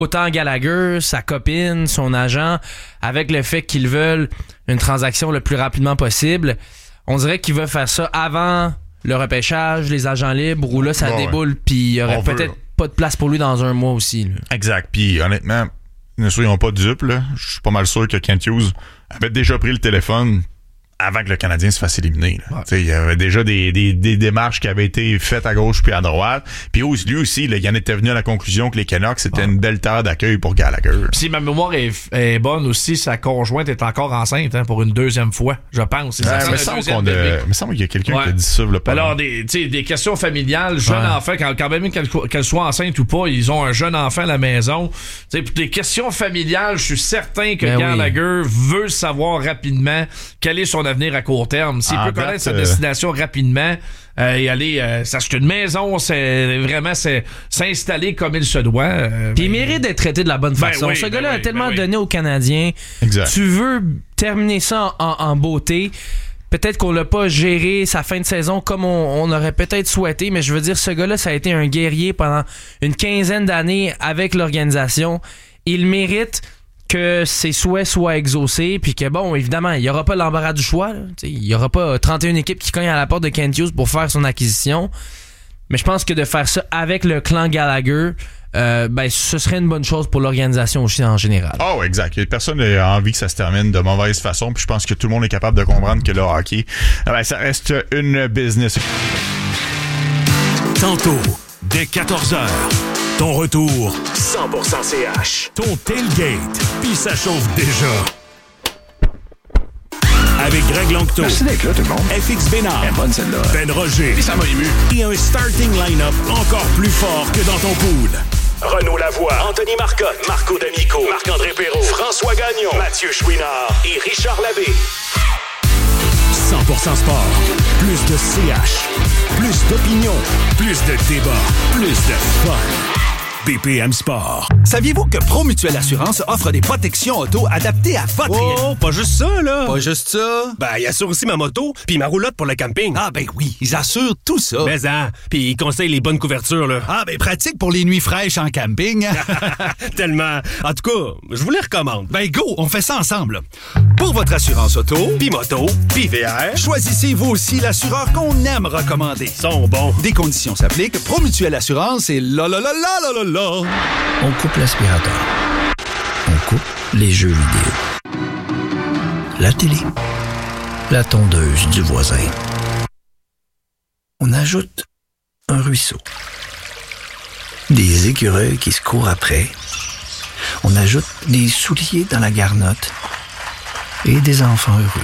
autant Gallagher, sa copine, son agent, avec le fait qu'ils veulent une transaction le plus rapidement possible, on dirait qu'ils veulent faire ça avant le repêchage, les agents libres, où là, ça déboule, puis il y aurait peut-être pas de place pour lui dans un mois aussi. Là. Exact. Puis honnêtement, ne soyons pas dupes, là. Je suis pas mal sûr que Kent Hughes avait déjà pris le téléphone avant que le Canadien se fasse éliminer. Ouais. Il y avait déjà des démarches qui avaient été faites à gauche puis à droite. Puis lui aussi, là, il en était venu à la conclusion que les Canucks, c'était une belle terre d'accueil pour Gallagher. Puis si ma mémoire est bonne aussi, sa conjointe est encore enceinte pour une deuxième fois, je pense. Il me semble qu'il y a quelqu'un qui a dit ça. Alors, des questions familiales, jeune enfant, quand même qu'elle soit enceinte ou pas, ils ont un jeune enfant à la maison. T'sais, pour des questions familiales, je suis certain que Gallagher veut savoir rapidement quel est son avenir à court terme. S'il peut connaître sa destination rapidement et aller s'acheter une maison, s'installer comme il se doit. Puis il mérite d'être traité de la bonne façon. Ce gars-là a tellement donné aux Canadiens. Exact. Tu veux terminer ça en beauté. Peut-être qu'on l'a pas géré sa fin de saison comme on aurait peut-être souhaité, mais je veux dire, ce gars-là, ça a été un guerrier pendant une quinzaine d'années avec l'organisation. Il mérite que ses souhaits soient exaucés, puis que bon, évidemment, il n'y aura pas l'embarras du choix. Il n'y aura pas 31 équipes qui cognent à la porte de Kent Hughes pour faire son acquisition. Mais je pense que de faire ça avec le clan Gallagher, ce serait une bonne chose pour l'organisation aussi en général. Oh, exact. Personne n'a envie que ça se termine de mauvaise façon, puis je pense que tout le monde est capable de comprendre que le hockey, ça reste une business. Tantôt, dès 14h. Ton retour, 100% CH. Ton tailgate, puis ça chauffe déjà. Avec Greg Longto. Merci d'être là, tout le monde. FX Bénard. Elle est bonne, celle-là. Ben Roger. Et ça m'a ému. Et un starting line-up encore plus fort que dans ton pool. Renaud Lavoie, Anthony Marcotte, Marco D'Amico, Marc-André Perrault, François Gagnon, Mathieu Chouinard et Richard Labbé. 100% sport. Plus de CH. Plus d'opinion. Plus de débat. Plus de fun. BPM Sport. Saviez-vous que Promutuelle Assurance offre des protections auto adaptées à votre... Oh, pas juste ça, là. Pas juste ça. Ben, ils assurent aussi ma moto puis ma roulotte pour le camping. Ah, ben oui, ils assurent tout ça. Mais puis ils conseillent les bonnes couvertures, là. Ah, ben pratique pour les nuits fraîches en camping. Tellement. En tout cas, je vous les recommande. Ben go, on fait ça ensemble. Pour votre assurance auto, Puis moto, puis VR, choisissez vous aussi l'assureur qu'on aime recommander. Ils sont bons. Des conditions s'appliquent. Promutuelle Assurance et la. On coupe l'aspirateur. On coupe les jeux vidéo. La télé. La tondeuse du voisin. On ajoute un ruisseau. Des écureuils qui se courent après. On ajoute des souliers dans la garnotte. Et des enfants heureux.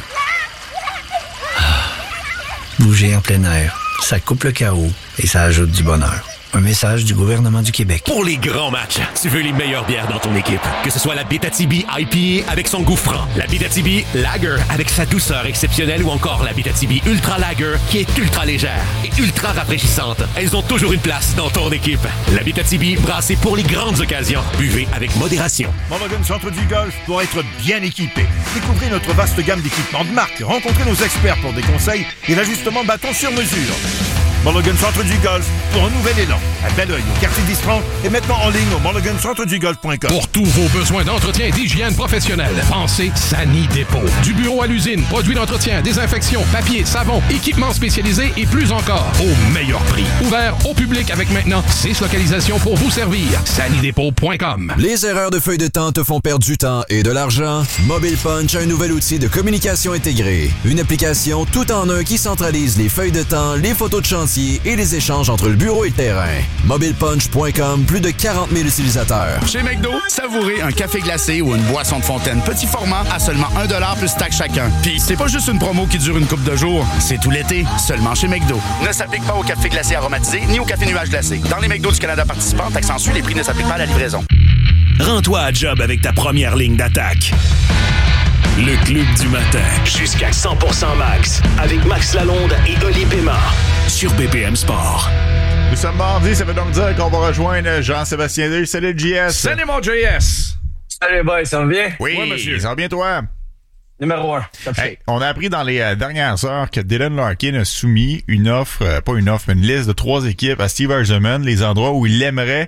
Bouger en plein air, ça coupe le chaos et ça ajoute du bonheur. Un message du gouvernement du Québec. Pour les grands matchs, tu veux les meilleures bières dans ton équipe. Que ce soit la Abitibi IPA avec son goût franc, la Abitibi Lager avec sa douceur exceptionnelle ou encore la Abitibi Ultra Lager qui est ultra légère et ultra rafraîchissante. Elles ont toujours une place dans ton équipe. La Abitibi brassée pour les grandes occasions. Buvez avec modération. Mulligan Centre du Golf doit être bien équipé. Découvrez notre vaste gamme d'équipements de marque. Rencontrez nos experts pour des conseils et l'ajustement de bâton sur mesure. Mulligan Centre du Golf pour un nouvel élan. À Belleuil, au quartier d'Istran et maintenant en ligne au mulligancentredugolf.com. Pour tous vos besoins d'entretien et d'hygiène professionnelle, pensez Sani Dépôt. Du bureau à l'usine, produits d'entretien, désinfection, papier, savon, équipements spécialisés et plus encore. Au meilleur prix. Ouvert au public avec maintenant 6 localisations pour vous servir. sanidépôt.com. Les erreurs de feuille de temps te font perdre du temps et de l'argent? Mobile Punch a un nouvel outil de communication intégrée. Une application tout en un qui centralise les feuilles de temps, les photos de chantier et les échanges entre le bureau et le terrain. MobilePunch.com, plus de 40 000 utilisateurs. Chez McDo, savourez un café glacé ou une boisson de fontaine petit format à seulement 1$ plus taxe chacun. Puis c'est pas juste une promo qui dure une couple de jours, c'est tout l'été, seulement chez McDo. Ne s'applique pas au café glacé aromatisé ni au café nuage glacé. Dans les McDo du Canada participants, taxe en sus, les prix ne s'appliquent pas à la livraison. Rends-toi à job avec ta première ligne d'attaque. Le Club du matin. Jusqu'à 100% max. Avec Max Lalonde et Oli Pema. Sur BPM Sport. Nous sommes mardi, ça veut donc dire qu'on va rejoindre Jean-Sébastien Day. Salut JS. Salut mon JS. Salut boy, ça va bien? Oui, monsieur. Ça va bien toi? Numéro 1. Hey, on a appris dans les dernières heures que Dylan Larkin a soumis une offre, pas une offre, mais une liste de 3 équipes à Steve Yzerman, les endroits où il aimerait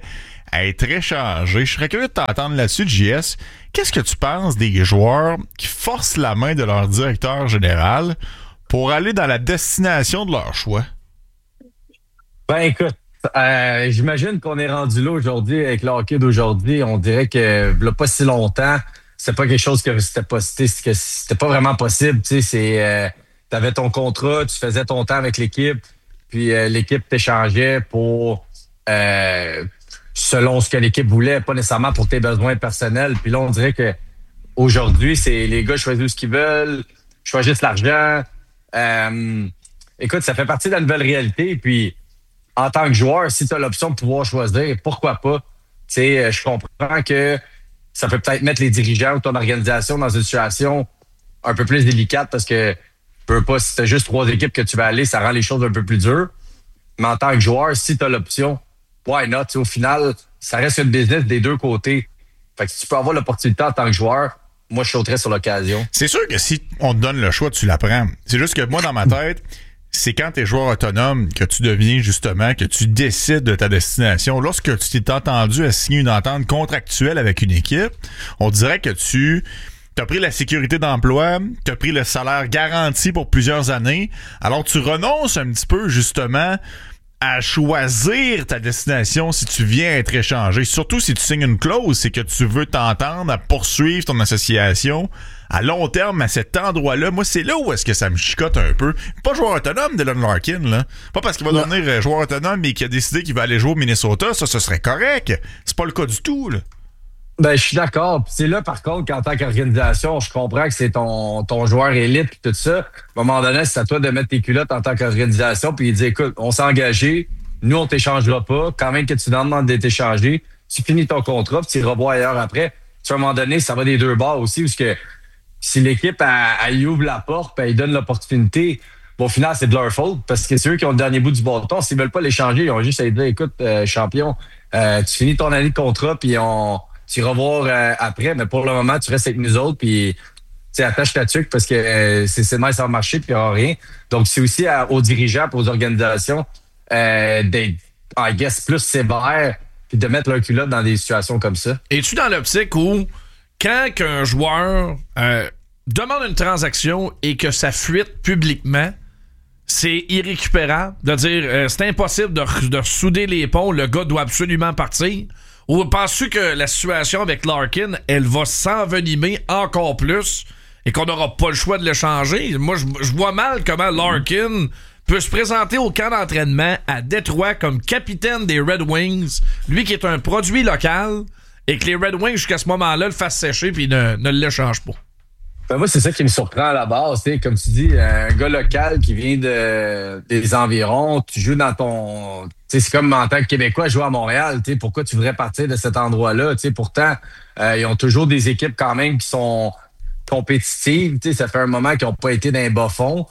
à être échangés. Je serais curieux de t'entendre là-dessus, JS. Qu'est-ce que tu penses des joueurs qui forcent la main de leur directeur général pour aller dans la destination de leur choix? Ben écoute, j'imagine qu'on est rendu là aujourd'hui avec le hockey d'aujourd'hui. On dirait que là, pas si longtemps, c'était pas quelque chose que c'était pas vraiment possible. Tu sais, t'avais ton contrat, tu faisais ton temps avec l'équipe, puis l'équipe t'échangeait pour selon ce que l'équipe voulait, pas nécessairement pour tes besoins personnels. Puis là, on dirait que aujourd'hui, c'est les gars choisissent ce qu'ils veulent, choisissent l'argent. Écoute, ça fait partie de la nouvelle réalité. Puis en tant que joueur, si tu as l'option de pouvoir choisir, pourquoi pas? Tu sais, je comprends que ça peut peut-être mettre les dirigeants ou ton organisation dans une situation un peu plus délicate parce que peu pas, si tu as juste 3 équipes que tu vas aller, ça rend les choses un peu plus dures. Mais en tant que joueur, si tu as l'option, why not? Au final, ça reste une business des deux côtés. Fait que si tu peux avoir l'opportunité en tant que joueur, moi, je sauterais sur l'occasion. C'est sûr que si on te donne le choix, tu l'apprends. C'est juste que moi, dans ma tête, c'est quand tu es joueur autonome que tu deviens justement, que tu décides de ta destination. Lorsque tu t'es entendu à signer une entente contractuelle avec une équipe, on dirait que tu as pris la sécurité d'emploi, tu as pris le salaire garanti pour plusieurs années. Alors, tu renonces un petit peu justement à choisir ta destination si tu viens être échangé. Surtout si tu signes une clause, c'est que tu veux t'entendre à poursuivre ton association à long terme à cet endroit-là. Moi, c'est là où est-ce que ça me chicote un peu. Pas joueur autonome, Dylan Larkin, là. Pas parce qu'il va devenir joueur autonome et qu'il a décidé qu'il va aller jouer au Minnesota, ça, ce serait correct. C'est pas le cas du tout, là. Ben, je suis d'accord. Puis c'est là, par contre, qu'en tant qu'organisation, je comprends que c'est ton joueur élite et tout ça. À un moment donné, c'est à toi de mettre tes culottes en tant qu'organisation puis dire, écoute, on s'est engagé, nous, on t'échangera pas. Quand même que tu demandes d'être échangé, tu finis ton contrat puis tu revois ailleurs après. À un moment donné, ça va des deux bords aussi, parce que si l'équipe, elle ouvre la porte puis elle donne l'opportunité, bon, au final, c'est de leur faute parce que c'est eux qui ont le dernier bout du bâton. S'ils veulent pas l'échanger, ils ont juste à dire, écoute, champion, tu finis ton année de contrat puis tu iras voir après, mais pour le moment, tu restes avec nous autres, puis attache ta tuque parce que c'est nice ça va marcher, puis il n'y aura rien. Donc, c'est aussi aux dirigeants, aux organisations, d'être, I guess, plus sévères, puis de mettre leur culotte dans des situations comme ça. Es-tu dans l'optique où, quand un joueur demande une transaction et que ça fuite publiquement, c'est irrécupérable? De dire, c'est impossible de souder les ponts, le gars doit absolument partir? Ou penses-tu que la situation avec Larkin, elle va s'envenimer encore plus et qu'on n'aura pas le choix de le changer? Moi, je vois mal comment Larkin peut se présenter au camp d'entraînement à Détroit comme capitaine des Red Wings, lui qui est un produit local, et que les Red Wings, jusqu'à ce moment-là, le fassent sécher puis ne l'échangent pas. Ben moi, c'est ça qui me surprend à la base. Comme tu dis, un gars local qui vient des environs, tu joues dans ton... c'est comme en tant que Québécois jouer à Montréal. Pourquoi tu voudrais partir de cet endroit-là? Pourtant, ils ont toujours des équipes quand même qui sont compétitives. Ça fait un moment qu'ils n'ont pas été dans les bas-fonds.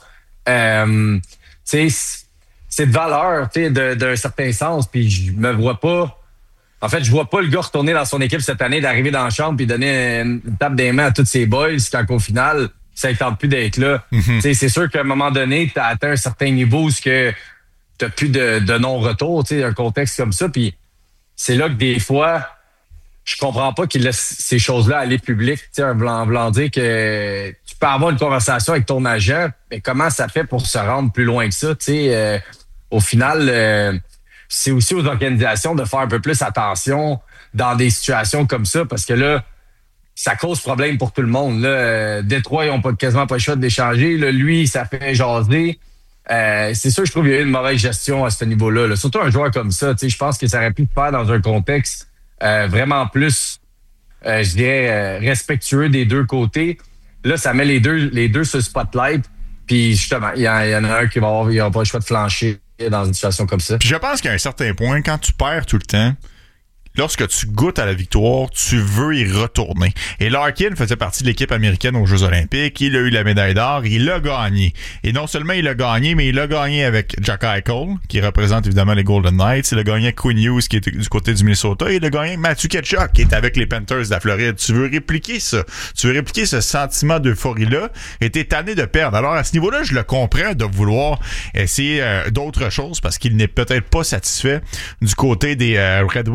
C'est de valeur d'un certain sens. Puis je me vois pas... En fait, je vois pas le gars retourner dans son équipe cette année, d'arriver dans la chambre puis donner une tape des mains à tous ses boys quand au final, ça ne tente plus d'être là. Mm-hmm. C'est sûr qu'à un moment donné, tu as atteint un certain niveau où tu n'as plus de non-retour, un contexte comme ça. Puis c'est là que des fois, je comprends pas qu'il laisse ces choses-là aller public. Un blanc dire que tu peux avoir une conversation avec ton agent, mais comment ça fait pour se rendre plus loin que ça? Au final... c'est aussi aux organisations de faire un peu plus attention dans des situations comme ça, parce que là, ça cause problème pour tout le monde. Là, Détroit, ils n'ont quasiment pas le choix d'échanger. Là, lui, ça fait jaser. C'est sûr, je trouve qu'il y a eu une mauvaise gestion à ce niveau-là. Là. Surtout un joueur comme ça, je pense que ça aurait pu se faire dans un contexte vraiment plus, je dirais, respectueux des deux côtés. Là, ça met les deux sur le spotlight. Puis justement, il y en a un qui n'aura pas le choix de flancher dans une situation comme ça. Puis je pense qu'à un certain point, quand tu perds tout le temps, lorsque tu goûtes à la victoire, tu veux y retourner. Et Larkin faisait partie de l'équipe américaine aux Jeux Olympiques. Il a eu la médaille d'or. Il l'a gagné. Et non seulement il l'a gagné, mais il l'a gagné avec Jack Eichel, qui représente évidemment les Golden Knights. Il l'a gagné avec Quinn Hughes, qui est du côté du Minnesota. Et il l'a gagné avec Matthew Tkachuk, qui est avec les Panthers de la Floride. Tu veux répliquer ça. Tu veux répliquer ce sentiment d'euphorie-là. Et t'es tanné de perdre. Alors, à ce niveau-là, je le comprends de vouloir essayer d'autres choses parce qu'il n'est peut-être pas satisfait du côté des Red Wings de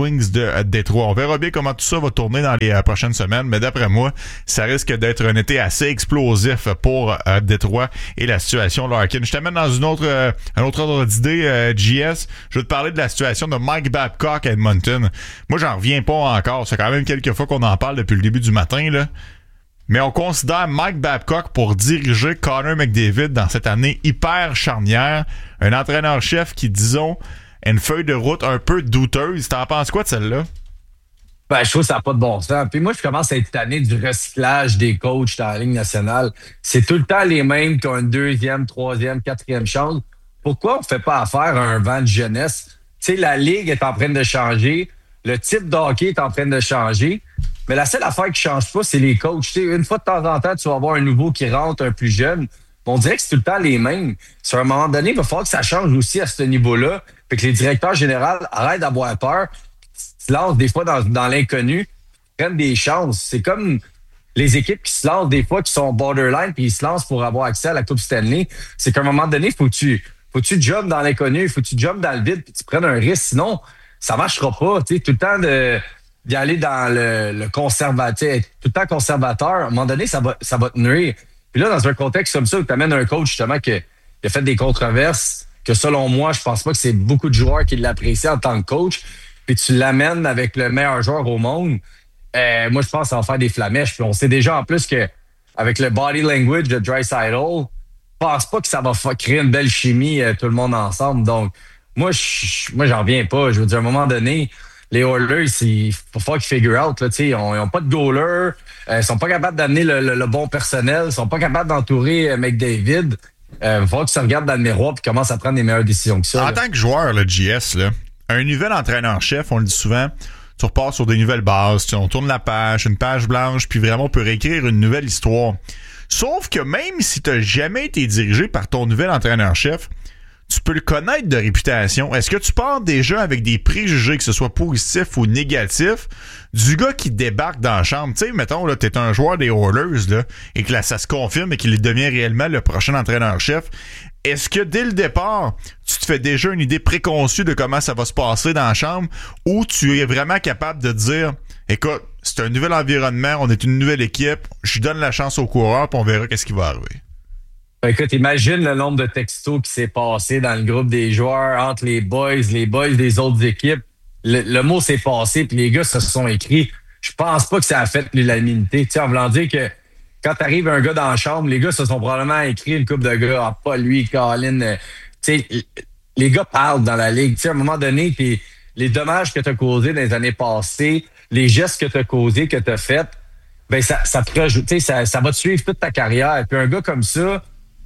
de Détroit. On verra bien comment tout ça va tourner dans les prochaines semaines, mais d'après moi, ça risque d'être un été assez explosif pour Détroit et la situation Larkin. Je t'amène dans un autre ordre d'idée, JS. Je veux te parler de la situation de Mike Babcock à Edmonton. Moi, j'en reviens pas encore. C'est quand même quelques fois qu'on en parle depuis le début du matin, là. Mais on considère Mike Babcock pour diriger Connor McDavid dans cette année hyper charnière. Un entraîneur-chef qui, disons, a une feuille de route un peu douteuse. T'en penses quoi de celle-là? Ben, je trouve que ça n'a pas de bon sens. Puis moi, je commence à être tanné du recyclage des coachs dans la Ligue nationale. C'est tout le temps les mêmes qui ont une 2e, 3e, 4e chance. Pourquoi on ne fait pas affaire à un vent de jeunesse? Tu sais, la Ligue est en train de changer. Le type de hockey est en train de changer. Mais la seule affaire qui ne change pas, c'est les coachs. Tu sais, une fois de temps en temps, tu vas avoir un nouveau qui rentre, un plus jeune. On dirait que c'est tout le temps les mêmes. Sur un moment donné, il va falloir que ça change aussi à ce niveau-là. Fait que les directeurs généraux arrêtent d'avoir peur, se lancent des fois dans l'inconnu, prennent des chances. C'est comme les équipes qui se lancent des fois, qui sont borderline, puis ils se lancent pour avoir accès à la Coupe Stanley. C'est qu'à un moment donné, faut que tu jumpes dans l'inconnu, faut que tu jumpes dans le vide, puis tu prennes un risque. Sinon, ça marchera pas. Tu sais, tout le temps d'y aller dans le conservateur, être tout le temps conservateur, à un moment donné, ça va te nuire. Puis là, dans un contexte comme ça, où tu amènes un coach, justement, qui a fait des controverses, que selon moi, je pense pas que c'est beaucoup de joueurs qui l'apprécient en tant que coach, puis tu l'amènes avec le meilleur joueur au monde, moi, je pense que ça va faire des flamèches. Puis on sait déjà, en plus, que avec le body language de Draisaitl, je pense pas que ça va créer une belle chimie, tout le monde ensemble. Donc, moi, j'en reviens pas. Je veux dire, à un moment donné, les Oilers, il faut falloir qu'ils figure out. Là, ils n'ont pas de goaler. Ils sont pas capables d'amener le bon personnel. Ils sont pas capables d'entourer McDavid. Il va falloir qu'ils se regardent dans le miroir et commencent à prendre des meilleures décisions que ça. En tant que joueur, le JS, là, un nouvel entraîneur-chef, on le dit souvent, tu repars sur des nouvelles bases, on tourne la page, une page blanche, puis vraiment on peut réécrire une nouvelle histoire. Sauf que même si tu n'as jamais été dirigé par ton nouvel entraîneur-chef, tu peux le connaître de réputation. Est-ce que tu pars déjà avec des préjugés, que ce soit positif ou négatif, du gars qui débarque dans la chambre? Tu sais, mettons, là, t'es un joueur des Oilers, là, et que là, ça se confirme et qu'il devient réellement le prochain entraîneur-chef. Est-ce que dès le départ, tu te fais déjà une idée préconçue de comment ça va se passer dans la chambre, ou tu es vraiment capable de dire, écoute, c'est un nouvel environnement, on est une nouvelle équipe, je donne la chance au coureur, puis on verra qu'est-ce qui va arriver? Écoute, imagine le nombre de textos qui s'est passé dans le groupe des joueurs, entre les boys des autres équipes. Le mot s'est passé, puis les gars se sont écrits. Je pense pas que ça a fait l'unanimité. Tu sais, en voulant dire que quand t'arrives un gars dans la chambre, les gars se sont probablement écrits une couple de gars. Ah, pas lui, Colin. Tu sais, les gars parlent dans la ligue. Tu sais, à un moment donné, puis les dommages que t'as causés dans les années passées, les gestes que t'as causés, que t'as fait, ben ça te rajoute. Tu sais, ça va te suivre toute ta carrière. Puis un gars comme ça,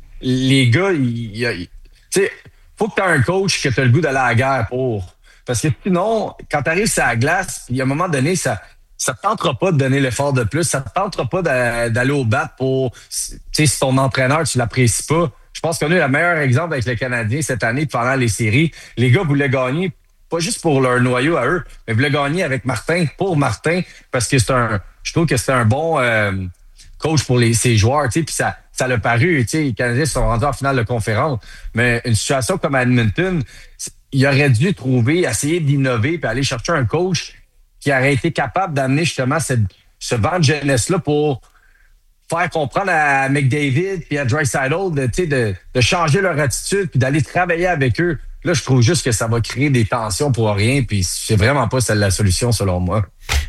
les gars, tu sais, faut que tu aies un coach que tu as le goût d'aller à la guerre pour. Parce que sinon, quand tu arrives sur la glace, il y a un moment donné, ça te tentera pas de donner l'effort de plus, ça te tentera pas d'aller au bat pour, tu sais, si ton entraîneur, tu l'apprécies pas. Je pense qu'on a eu le meilleur exemple avec le Canadien cette année pendant les séries. Les gars voulaient gagner, pas juste pour leur noyau à eux, mais voulaient gagner avec Martin, pour Martin, parce que je trouve que c'est un bon coach pour ses joueurs, tu sais, puis ça l'a paru, tu sais, les Canadiens sont rendus en finale de conférence. Mais une situation comme à Edmonton, il aurait dû essayer d'innover puis aller chercher un coach qui aurait été capable d'amener justement ce vent de jeunesse-là pour faire comprendre à McDavid puis à Draisaitl de changer leur attitude puis d'aller travailler avec eux. Là, je trouve juste que ça va créer des tensions pour rien, puis c'est vraiment pas la solution selon moi.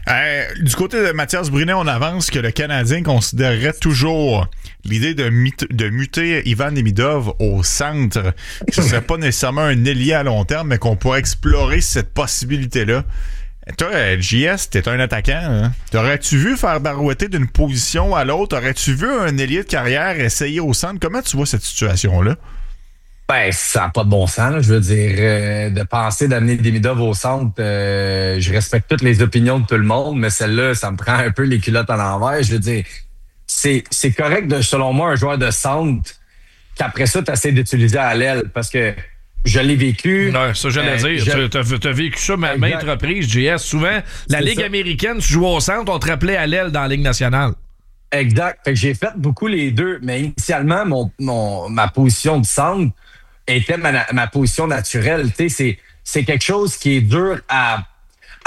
Du côté de Mathias Brunet, on avance que le Canadien considérerait toujours l'idée de muter Ivan Demidov au centre, que ce serait pas nécessairement un ailier à long terme, mais qu'on pourrait explorer cette possibilité-là. Toi, JS, t'es un attaquant. Hein? T'aurais-tu vu faire barouetter d'une position à l'autre? Aurais-tu vu un ailier de carrière essayer au centre? Comment tu vois cette situation-là? Ben, ça n'a pas de bon sens, là. Je veux dire, de penser d'amener Demidov au centre, je respecte toutes les opinions de tout le monde, mais celle-là, ça me prend un peu les culottes à l'envers. Je veux dire, c'est correct, selon moi, un joueur de centre qu'après ça, tu essaies d'utiliser à l'aile, parce que je l'ai vécu. Non, ça, j'allais dire. T'as vécu ça maintes reprises, JS. Souvent, la Ligue américaine, tu joues au centre, on te rappelait à l'aile dans la Ligue nationale. Exact. Fait que j'ai fait beaucoup les deux, mais initialement, ma position de centre était ma position naturelle. Tu sais, c'est quelque chose qui est dur à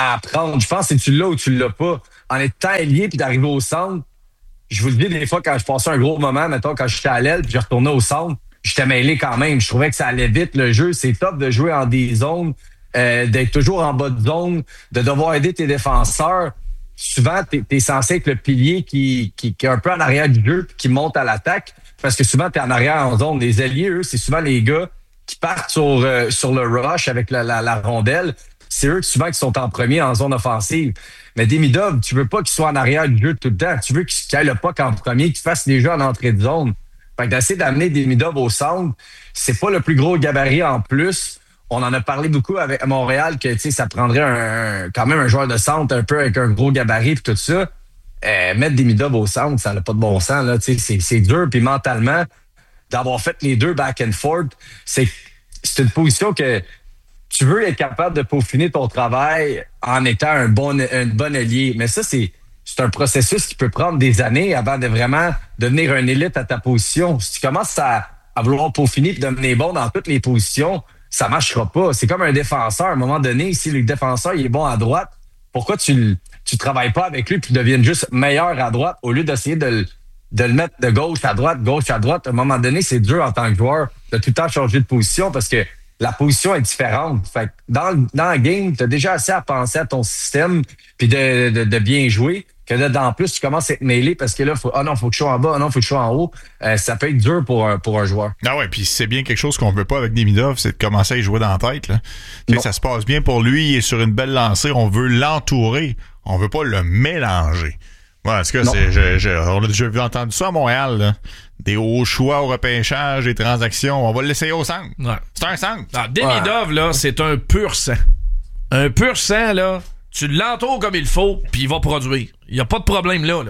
à apprendre. Je pense que tu l'as ou tu l'as pas. En étant ailier puis d'arriver au centre, je vous le dis des fois quand je passais un gros moment, mettons quand j'étais à l'aile puis je retournais au centre, j'étais mêlé quand même. Je trouvais que ça allait vite le jeu. C'est top de jouer en des zones, d'être toujours en bas de zone, de devoir aider tes défenseurs. Souvent, t'es censé être le pilier qui est un peu en arrière du jeu puis qui monte à l'attaque parce que souvent, t'es en arrière en zone. Les alliés, eux, c'est souvent les gars qui partent sur le rush avec la rondelle. C'est eux souvent qui sont en premier en zone offensive. Mais Demidov, tu veux pas qu'il soit en arrière du jeu tout le temps. Tu veux qu'il aille le puck en premier, qu'il fasse les jeux en entrée de zone. Fait que d'essayer d'amener Demidov au centre, c'est pas le plus gros gabarit en plus. On en a parlé beaucoup à Montréal que ça prendrait quand même un joueur de centre un peu avec un gros gabarit et tout ça. Mettre Demidov au centre, ça n'a pas de bon sens. Là, c'est dur. Puis mentalement, d'avoir fait les deux back and forth, c'est une position que tu veux être capable de peaufiner ton travail en étant un bon allié. Mais ça, c'est un processus qui peut prendre des années avant de vraiment devenir un élite à ta position. Si tu commences à vouloir peaufiner et devenir bon dans toutes les positions, ça marchera pas. C'est comme un défenseur. À un moment donné, si le défenseur il est bon à droite, pourquoi tu travailles pas avec lui et tu deviennes juste meilleur à droite au lieu d'essayer de le mettre de gauche à droite? À un moment donné, c'est dur en tant que joueur de tout le temps changer de position parce que la position est différente. Fait que dans le game, tu as déjà assez à penser à ton système puis de bien jouer que là, en plus, tu commences à être mêlé parce que là, faut que je sois en bas, faut que je sois en haut. Ça peut être dur pour un joueur. Ah ouais, puis c'est bien quelque chose qu'on veut pas avec Demidov, c'est de commencer à y jouer dans la tête. Là. Ça se passe bien pour lui, il est sur une belle lancée, on veut l'entourer, on veut pas le mélanger. Ouais, en tout cas, on a déjà entendu ça à Montréal, là. Des hauts choix au repêchage, des transactions. On va l'essayer au centre. Ouais. C'est un centre. Demidov, là, c'est un pur sang. Un pur sang, là, tu l'entoures comme il faut, puis il va produire. Il n'y a pas de problème là.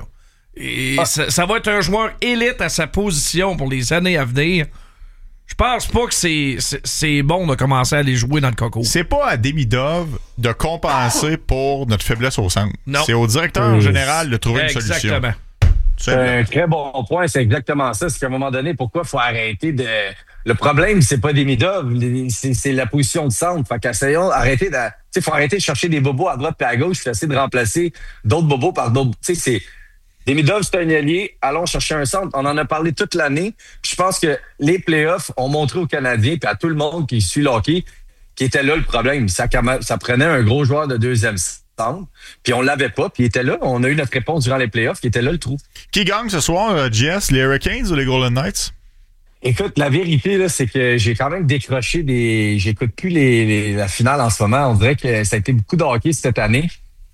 Et ça va être un joueur élite à sa position pour les années à venir. Je pense pas que c'est bon de commencer à aller jouer dans le coco. C'est pas à Demidov de compenser pour notre faiblesse au centre. Non. C'est au directeur général de trouver une solution. Exactement. C'est un très bon point, c'est exactement ça. C'est qu'à un moment donné, pourquoi il faut arrêter de... Le problème, c'est pas Demidov, c'est la position de centre. Fait qu'essayons arrêter de... Tu sais, faut arrêter de chercher des bobos à droite et à gauche, puis essayer de remplacer d'autres bobos par d'autres... Tu sais, c'est... Demidov, c'est un allié. Allons chercher un centre. On en a parlé toute l'année. Puis je pense que les playoffs ont montré aux Canadiens puis à tout le monde qui suit le hockey qui était là le problème. Ça prenait un gros joueur de deuxième centre. Puis on l'avait pas. Puis il était là. On a eu notre réponse durant les playoffs qui était là le trou. Qui gagne ce soir, JS, les Hurricanes ou les Golden Knights? Écoute, la vérité, là, c'est que j'ai quand même décroché j'écoute plus la finale en ce moment. On dirait que ça a été beaucoup de hockey cette année.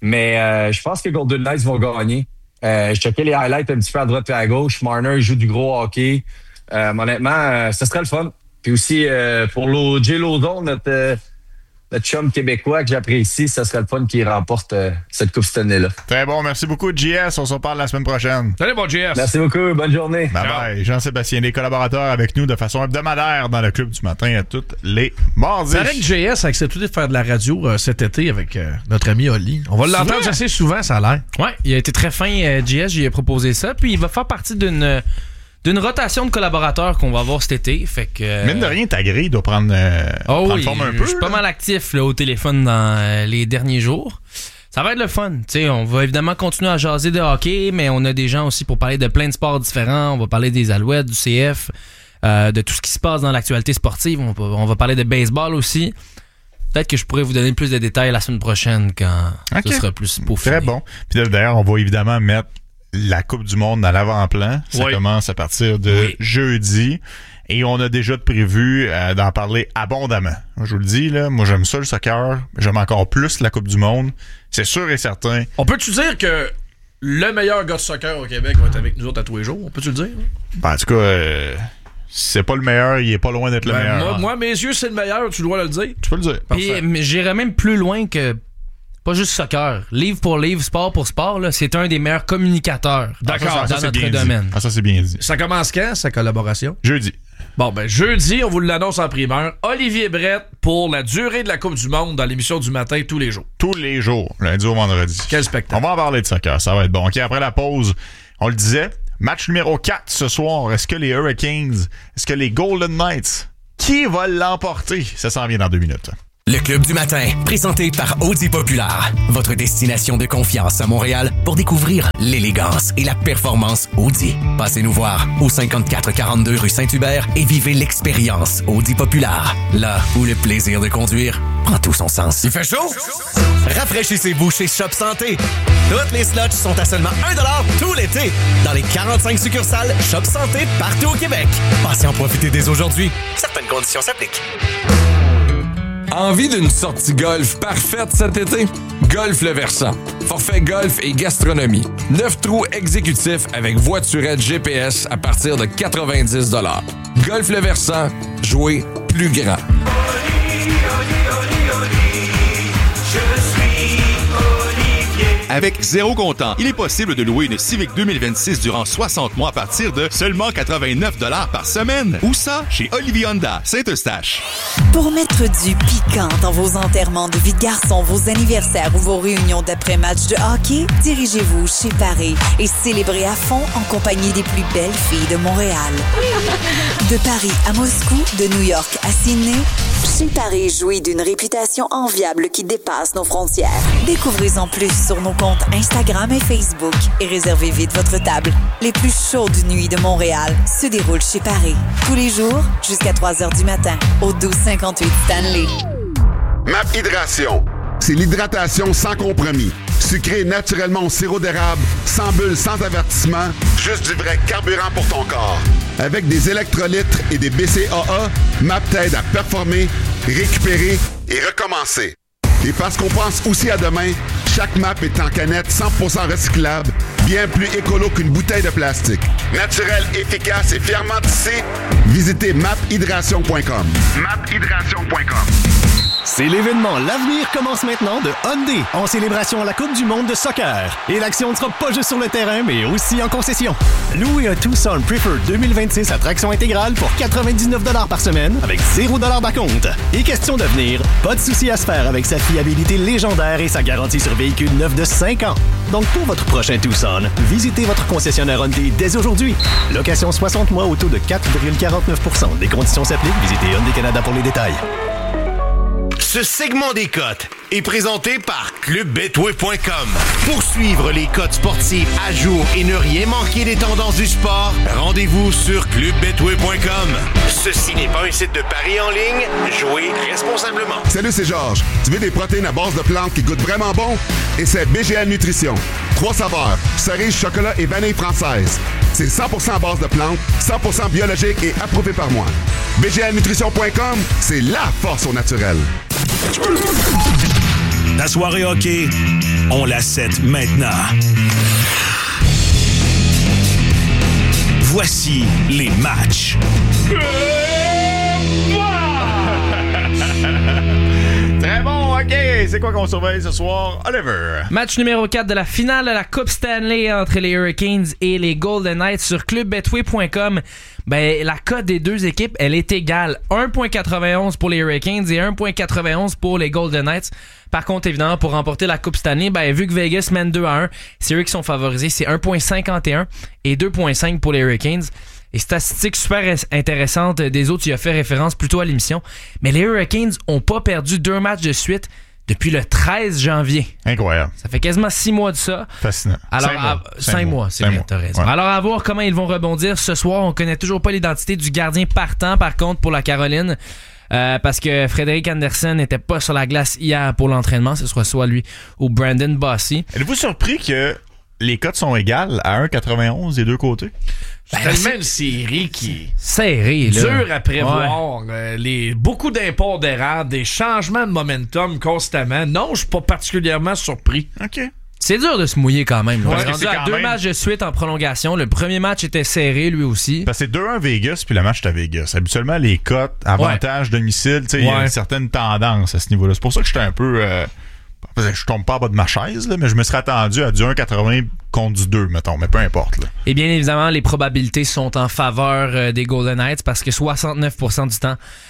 Mais je pense que les Golden Knights vont gagner. Je checkais les highlights un petit peu à droite et à gauche. Marner, il joue du gros hockey. Honnêtement, ce serait le fun. Puis aussi, pour Jay Lozon, notre chum québécois que j'apprécie, ce serait le fun qu'il remporte cette coupe cette année-là. Très bon. Merci beaucoup, JS. On se reparle la semaine prochaine. Salut, bon JS. Merci beaucoup. Bonne journée. Bye-bye. Jean-Sébastien, des collaborateurs avec nous de façon hebdomadaire dans le club du matin à tous les mardis. C'est vrai que JS a accepté de faire de la radio cet été avec notre ami Oli. On va l'entendre assez souvent, ça a l'air. Ouais, il a été très fin, JS. J'y ai proposé ça. Puis il va faire partie d'une rotation de collaborateurs qu'on va avoir cet été. Fait que, mine de rien, ta grille doit prendre forme un peu. Je suis pas mal actif là, au téléphone dans les derniers jours. Ça va être le fun. T'sais, on va évidemment continuer à jaser de hockey, mais on a des gens aussi pour parler de plein de sports différents. On va parler des Alouettes, du CF, de tout ce qui se passe dans l'actualité sportive. On va parler de baseball aussi. Peut-être que je pourrais vous donner plus de détails la semaine prochaine quand ce sera plus peaufiné. Très bon. Puis d'ailleurs, on va évidemment mettre la Coupe du Monde à l'avant-plan. Ça commence à partir de jeudi. Et on a déjà prévu d'en parler abondamment. Je vous le dis, là, moi j'aime ça le soccer. J'aime encore plus la Coupe du Monde. C'est sûr et certain. On peut-tu dire que le meilleur gars de soccer au Québec va être avec nous autres à tous les jours? On peut-tu le dire? Ben, en tout cas, si c'est pas le meilleur, il est pas loin d'être le meilleur. Moi, mes yeux, c'est le meilleur. Tu dois le dire. Tu peux le dire. Mais j'irais même plus loin que... Pas juste soccer. Livre pour livre, sport pour sport, là, c'est un des meilleurs communicateurs dans notre domaine. Ça, c'est bien dit. Ça commence quand, sa collaboration? Jeudi. Bon, ben jeudi, on vous l'annonce en primeur. Olivier Brett pour la durée de la Coupe du Monde dans l'émission du matin tous les jours. Tous les jours, lundi au vendredi. Quel spectacle. On va en parler de soccer, ça va être bon. OK, après la pause, on le disait, match numéro 4 ce soir. Est-ce que les Hurricanes, est-ce que les Golden Knights, qui va l'emporter? Ça s'en vient dans 2 minutes. Le Club du matin, présenté par Audi Populaire, votre destination de confiance à Montréal pour découvrir l'élégance et la performance Audi. Passez nous voir au 5442 rue Saint-Hubert et vivez l'expérience Audi Populaire, là où le plaisir de conduire prend tout son sens. Il fait chaud? Rafraîchissez-vous chez Shop Santé. Toutes les slots sont à seulement 1$ tout l'été dans les 45 succursales Shop Santé partout au Québec. Passez en profiter dès aujourd'hui. Certaines conditions s'appliquent. Envie d'une sortie golf parfaite cet été? Golf Le Versant. Forfait golf et gastronomie. 9 trous exécutifs avec voiturette GPS à partir de 90$. Golf Le Versant. Jouer plus grand. Avec zéro comptant, il est possible de louer une Civic 2026 durant 60 mois à partir de seulement 89$ par semaine. Où ça? Chez Olivier Honda, Saint-Eustache. Pour mettre du piquant dans vos enterrements de vie de garçon, vos anniversaires ou vos réunions d'après-match de hockey, dirigez-vous chez Paris et célébrez à fond en compagnie des plus belles filles de Montréal. De Paris à Moscou, de New York à Sydney, chez Paris jouit d'une réputation enviable qui dépasse nos frontières. Découvrez-en plus sur nos comptes Instagram et Facebook et réservez vite votre table. Les plus chaudes nuits de Montréal se déroulent chez Paris. Tous les jours, jusqu'à 3h du matin, au 1258 Stanley. MAP Hydration. C'est l'hydratation sans compromis. Sucré naturellement au sirop d'érable, sans bulles, sans avertissement, juste du vrai carburant pour ton corps. Avec des électrolytes et des BCAA, MAP t'aide à performer, récupérer et recommencer. Et parce qu'on pense aussi à demain, chaque MAP est en canette 100% recyclable, bien plus écolo qu'une bouteille de plastique. Naturel, efficace et fièrement tissé, visitez maphydration.com. maphydration.com. C'est l'événement L'Avenir commence maintenant de Hyundai en célébration à la Coupe du monde de soccer. Et l'action ne sera pas juste sur le terrain, mais aussi en concession. Louez un Tucson Preferred 2026 à traction intégrale pour 99$ par semaine avec 0$ d'acompte. Et question d'avenir, pas de souci à se faire avec sa fiabilité légendaire et sa garantie sur véhicule neuf de 5 ans. Donc pour votre prochain Tucson, visitez votre concessionnaire Hyundai dès aujourd'hui. Location 60 mois au taux de 4,49%. Les conditions s'appliquent. Visitez Hyundai Canada pour les détails. Ce segment des cotes est présenté par clubbetway.com. Pour suivre les cotes sportives à jour et ne rien manquer des tendances du sport, rendez-vous sur clubbetway.com. Ceci n'est pas un site de paris en ligne. Jouez responsablement. Salut, c'est Georges. Tu veux des protéines à base de plantes qui goûtent vraiment bon? Essaie BGL Nutrition. 3 saveurs, cerise, chocolat et vanille française. C'est 100% à base de plantes, 100% biologique et approuvé par moi. BGLnutrition.com, c'est la force au naturel. La soirée hockey, on la set maintenant. Voici les matchs. Très bon, OK. C'est quoi qu'on surveille ce soir? Oliver. Match numéro 4 de la finale de la Coupe Stanley entre les Hurricanes et les Golden Knights sur clubbetway.com. Ben, la cote des deux équipes, elle est égale. 1.91 pour les Hurricanes et 1.91 pour les Golden Knights. Par contre, évidemment, pour remporter la Coupe Stanley, ben, vu que Vegas mène 2-1, c'est eux qui sont favorisés. C'est 1.51 et 2.5 pour les Hurricanes. Et statistique super intéressante des autres, tu as fait référence plutôt à l'émission. Mais les Hurricanes ont pas perdu 2 matchs de suite depuis le 13 janvier. Incroyable. Ça fait quasiment 6 mois de ça. Fascinant. Alors, 5 mois, c'est bien, t'as raison. Ouais. Alors, à voir comment ils vont rebondir ce soir. On connaît toujours pas l'identité du gardien partant, par contre, pour la Caroline. Parce que Frédéric Andersen n'était pas sur la glace hier pour l'entraînement. Ce sera soit lui ou Brandon Bossy. Êtes-vous surpris que les cotes sont égales à 1,91 des deux côtés? C'est tellement une série qui est serrée, là. Dure à prévoir. Ouais. Beaucoup d'imports d'erreurs, des changements de momentum constamment. Non, je suis pas particulièrement surpris. OK. C'est dur de se mouiller quand même. Ouais, on est rendu à 2 matchs de suite en prolongation. Le premier match était serré, lui aussi. Parce que c'est 2-1 Vegas, puis le match est à Vegas. Habituellement, les cotes, avantage, domicile, il y a une certaine tendance à ce niveau-là. C'est pour ça que j'étais un peu... je tombe pas en bas de ma chaise, là, mais je me serais attendu à du 1,80 contre du 2, mettons, mais peu importe. Là. Et bien évidemment, les probabilités sont en faveur des Golden Knights parce que 69% du temps,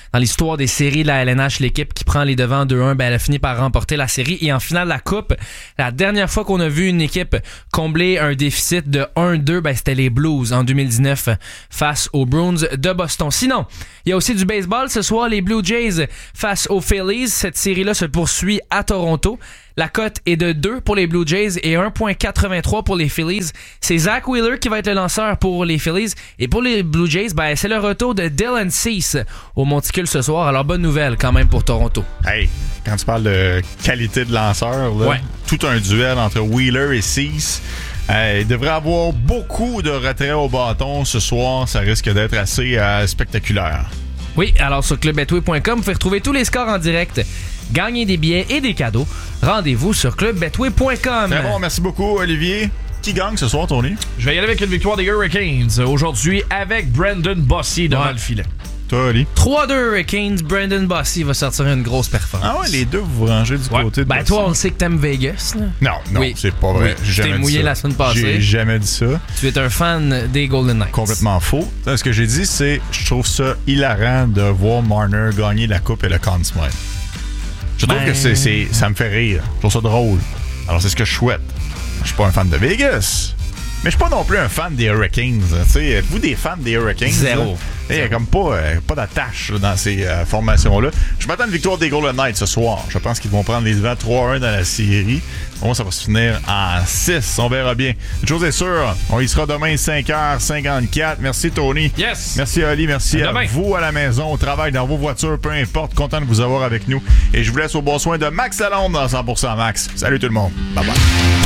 dans l'histoire des séries de la LNH. L'équipe qui prend les devants 2-1, elle a fini par remporter la série. Et en finale de la Coupe, la dernière fois qu'on a vu une équipe combler un déficit de 1-2, c'était les Blues en 2019 face aux Bruins de Boston. Sinon, il y a aussi du baseball. Ce soir, les Blue Jays face aux Phillies. Cette série-là se poursuit à Toronto. La cote est de 2 pour les Blue Jays et 1,83 pour les Phillies. C'est Zach Wheeler qui va être le lanceur pour les Phillies. Et pour les Blue Jays, c'est le retour de Dylan Cease au Monticule ce soir. Alors, bonne nouvelle quand même pour Toronto. Hey, quand tu parles de qualité de lanceur, là, tout un duel entre Wheeler et Cease. Il devrait avoir beaucoup de retraits au bâton ce soir. Ça risque d'être assez spectaculaire. Oui, alors sur clubbetway.com, vous pouvez retrouver tous les scores en direct, gagner des billets et des cadeaux. Rendez-vous sur clubbetway.com. Très bon, merci beaucoup, Olivier. Qui gagne ce soir, Tony? Je vais y aller avec une victoire des Hurricanes aujourd'hui avec Brandon Bossy devant le filet. Toi, Oli? 3-2 Hurricanes. Brandon Bossy va sortir une grosse performance. Ah ouais, les deux, vous vous rangez du côté de Bossy. Toi, on sait que t'aimes Vegas. Là. Non, c'est pas vrai. Oui, j'ai jamais mouillé la semaine passée. J'ai jamais dit ça. Tu es un fan des Golden Knights. Complètement faux. Ce que j'ai dit, c'est je trouve ça hilarant de voir Marner gagner la Coupe et le Conn Smythe. Je trouve que ça me fait rire. Je trouve ça drôle. Alors, c'est ce que je souhaite. Je suis pas un fan de Vegas, mais je suis pas non plus un fan des Hurricanes. Êtes-vous des fans des Hurricanes? Zéro. Il n'y a comme pas d'attache dans ces formations-là. Je m'attends à une victoire des Golden Knights ce soir. Je pense qu'ils vont prendre les devants 3-1 dans la série. Bon, ça va se finir en 6. On verra bien. Une chose est sûre, on y sera demain 5h54. Merci Tony. Yes. Merci Ali. Merci à vous à la maison, au travail, dans vos voitures, peu importe. Content de vous avoir avec nous. Et je vous laisse au bon soin de Max Lalonde dans 100% Max. Salut tout le monde. Bye bye.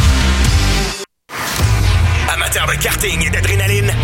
Amateur de karting et d'adrénaline,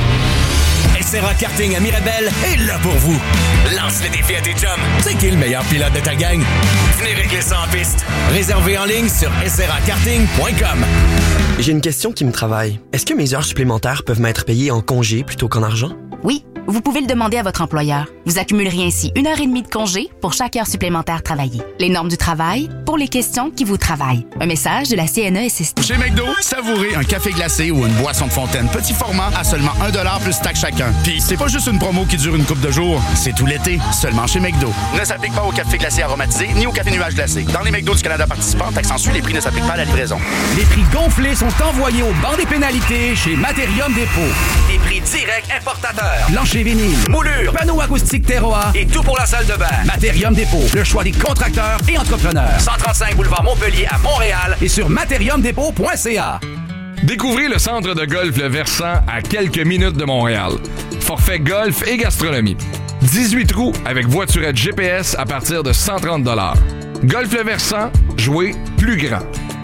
SRA Karting à Mirabel est là pour vous. Lance le défi à tes chums. C'est qui le meilleur pilote de ta gang? Venez régler ça en piste. Réservez en ligne sur srakarting.com. J'ai une question qui me travaille. Est-ce que mes heures supplémentaires peuvent m'être payées en congé plutôt qu'en argent? Oui, vous pouvez le demander à votre employeur. Vous accumulerez ainsi 1h30 de congé pour chaque heure supplémentaire travaillée. Les normes du travail pour les questions qui vous travaillent. Un message de la CNESST. Chez McDo, savourez un café glacé ou une boisson de fontaine petit format à seulement 1$ plus taxe chacun. Puis c'est pas juste une promo qui dure une couple de jours, c'est tout l'été, seulement chez McDo. Ne s'applique pas au café glacé aromatisé ni au café nuage glacé. Dans les McDo du Canada participants, taxe en sus, les prix ne s'appliquent pas à la livraison. Les prix gonflés sont envoyés au banc des pénalités chez Materium Dépôt. Des prix directs importateurs. Plancher vinyle, Moulure, panneaux acoustiques terroir et tout pour la salle de bain. Materium Dépôt, le choix des contracteurs et entrepreneurs. 135 boulevard Montpellier à Montréal et sur materiumdépôt.ca. Découvrez le centre de golf Le Versant à quelques minutes de Montréal. Forfait golf et gastronomie. 18 trous avec voiturette GPS à partir de 130 $. Golf Le Versant, jouez plus grand.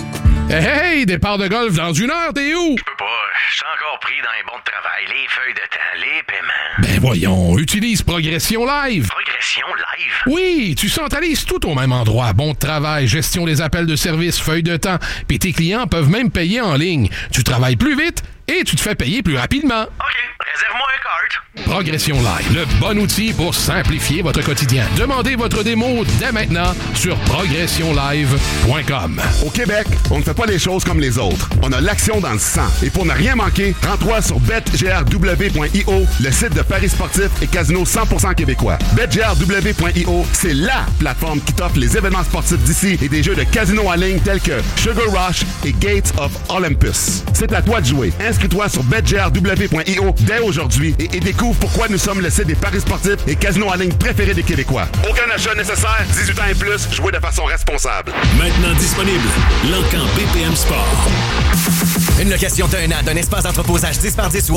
Hey, départ de golf dans 1 heure, t'es où? Je peux pas, je suis encore pris dans les bons de travail, les feuilles de temps, les paiements. Ben voyons, utilise Progression Live. Progression Live? Oui, tu centralises tout au même endroit. Bon de travail, gestion des appels de service, feuilles de temps, puis tes clients peuvent même payer en ligne. Tu travailles plus vite et tu te fais payer plus rapidement. OK, réserve-moi un cart. Progression Live, le bon outil pour simplifier votre quotidien. Demandez votre démo dès maintenant sur progressionlive.com. Au Québec, on ne fait pas les choses comme les autres. On a l'action dans le sang. Et pour ne rien manquer, rends-toi sur betgrw.io, le site de paris sportifs et casino 100% québécois. betgrw.io, c'est LA plateforme qui t'offre les événements sportifs d'ici et des jeux de casino en ligne tels que Sugar Rush et Gates of Olympus. C'est à toi de jouer. Inscris-toi sur betgrw.io dès aujourd'hui et découvre pourquoi nous sommes le site des paris sportifs et casinos en ligne préférés des Québécois. Aucun achat nécessaire, 18 ans et plus, jouez de façon responsable. Maintenant disponible, l'Encan BPM Sport. Une location d'un an d'un espace d'entreposage 10 par 10 ou